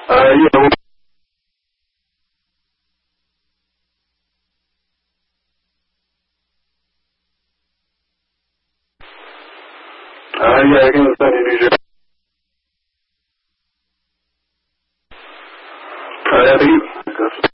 Yeah. Yeah, I can send you New Jersey. I think